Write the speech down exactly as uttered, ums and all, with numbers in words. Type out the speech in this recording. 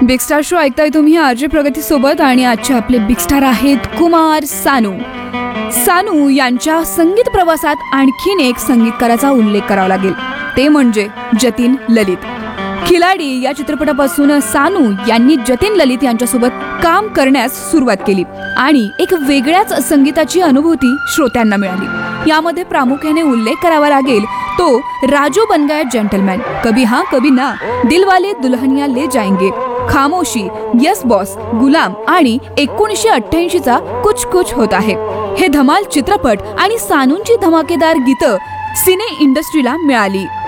Big star show ऐकताय तुम्ही RJ प्रगती सोबत आणि आजचे आपले बिग स्टार आहेत कुमार सानू. सानू यांच्या संगीत प्रवासात आणखीन एक संगीतकाराचा उल्लेख करावा लागेल, ते म्हणजे जतीन ललित. खिलाडी या चित्रपटापासून सानू यांनी जतीन ललित यांच्यासोबत काम करण्यास सुरुवात केली आणि एक वेगळ्याच संगीताची अनुभूती श्रोत्यांना मिळाली. यामध्ये प्रामुख्याने उल्लेख करावा लागेल तो राजू बन गया जेंटलमॅन, कभी हाँ कभी ना, दिलवाले दुल्हनिया ले जाएंगे, खामोशी, यस बॉस, गुलाम आणि एकोणीसशे अठ्ठ्याऐंशी चा कुछ कुछ होता है. हे धमाल चित्रपट आणि सानूंची धमाकेदार गीतं सिने इंडस्ट्रीला मिळाली.